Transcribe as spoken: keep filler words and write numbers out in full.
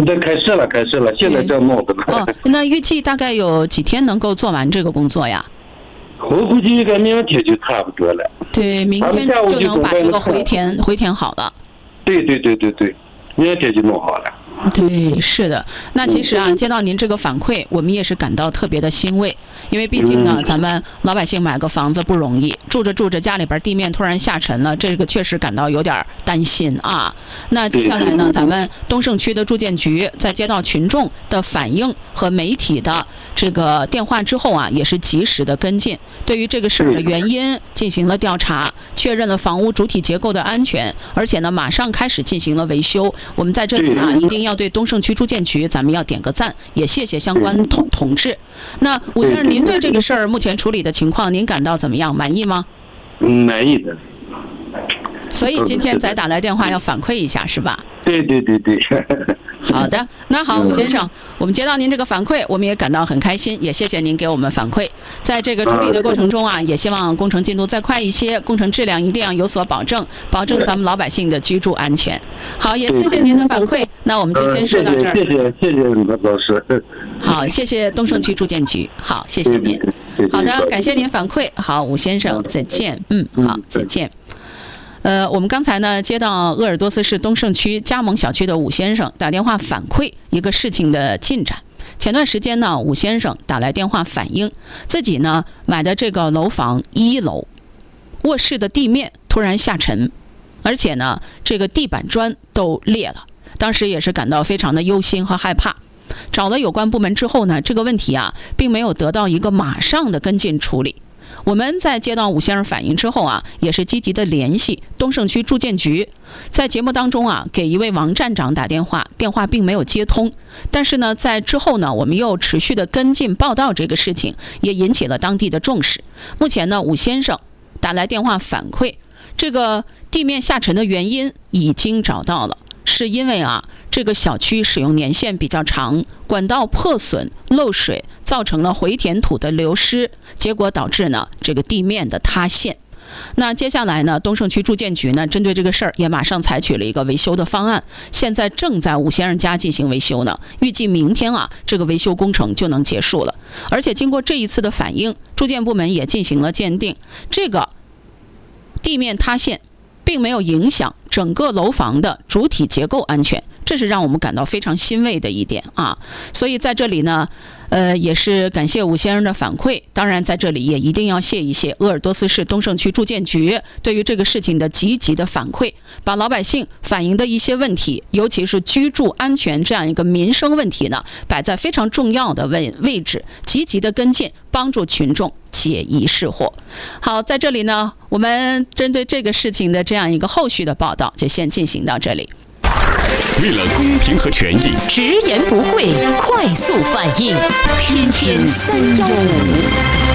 这开始了，开始了，现在正弄着呢。 哦，那预计大概有几天能够做完这个工作呀？ 我估计应该明天就差不多了。 对，明天就能把这个回填回填好了。 对对对对对，明天就弄好了。 对，是的。那其实啊，接到您这个反馈，我们也是感到特别的欣慰，因为毕竟呢，咱们老百姓买个房子不容易，住着住着家里边地面突然下沉了，这个确实感到有点担心啊。那接下来呢，咱们东胜区的住建局在接到群众的反映和媒体的这个电话之后啊，也是及时的跟进，对于这个事儿的原因进行了调查，确认了房屋主体结构的安全，而且呢，马上开始进行了维修。我们在这里啊，一定要对东胜区住建局咱们要点个赞，也谢谢相关同同志。那吴先生，您对这个事儿目前处理的情况，您感到怎么样？满意吗？ 嗯，满意的。 所以今天咱打来电话要反馈一下，是吧？ 对对对对。 好的，那好，吴先生，我们接到您这个反馈，我们也感到很开心，也谢谢您给我们反馈。在这个处理的过程中啊，也希望工程进度再快一些，工程质量一定要有所保证，保证咱们老百姓的居住安全。好，也谢谢您的反馈，那我们就先说到这儿。 谢谢谢谢何老师。 好，谢谢东胜区住建局。好，谢谢您。好的，感谢您反馈。好，吴先生，再见。嗯，好，再见。呃，我们刚才呢接到鄂尔多斯市东胜区加盟小区的武先生打电话反馈一个事情的进展。前段时间呢，武先生打来电话反映，自己呢买的这个楼房一楼卧室的地面突然下沉，而且呢这个地板砖都裂了，当时也是感到非常的忧心和害怕。找了有关部门之后呢，这个问题啊并没有得到一个马上的跟进处理。我们在接到武先生反映之后啊，也是积极的联系东胜区住建局，在节目当中啊，给一位王站长打电话，电话并没有接通。但是呢，在之后呢，我们又持续的跟进报道这个事情，也引起了当地的重视。目前呢，武先生打来电话反馈，这个地面下沉的原因已经找到了，是因为啊，这个小区使用年限比较长，管道破损、漏水，造成了回填土的流失，结果导致呢这个地面的塌陷。那接下来呢，东胜区住建局呢，针对这个事儿也马上采取了一个维修的方案，现在正在武先生家进行维修呢，预计明天啊，这个维修工程就能结束了。而且经过这一次的反映，住建部门也进行了鉴定，这个地面塌陷并没有影响整个楼房的主体结构安全，这是让我们感到非常欣慰的一点啊。所以在这里呢，呃，也是感谢武先生的反馈。当然，在这里也一定要谢一谢鄂尔多斯市东胜区住建局对于这个事情的积极的反馈，把老百姓反映的一些问题，尤其是居住安全这样一个民生问题呢，摆在非常重要的位位置，积极的跟进，帮助群众解疑释惑。好，在这里呢，我们针对这个事情的这样一个后续的报道，就先进行到这里。 为了公平和权益， 直言不讳，快速反应，天天三幺五。